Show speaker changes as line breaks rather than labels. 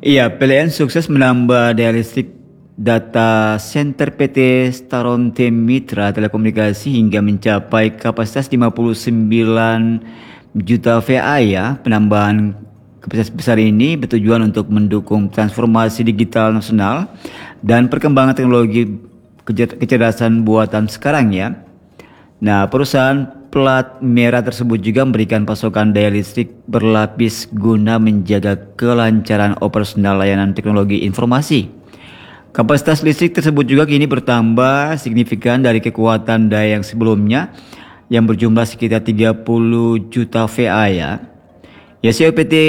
Iya, PLN sukses menambah daya listrik data center PT Staronte Mitra Telekomunikasi hingga mencapai kapasitas 59 juta VA ya. Penambahan kapasitas besar ini bertujuan untuk mendukung transformasi digital nasional dan perkembangan teknologi kecerdasan buatan sekarang ya. Nah, perusahaan plat merah tersebut juga memberikan pasokan daya listrik berlapis guna menjaga kelancaran operasional layanan teknologi informasi. Kapasitas listrik tersebut juga kini bertambah signifikan dari kekuatan daya yang sebelumnya yang berjumlah sekitar 30 juta VA ya. Ya, COPT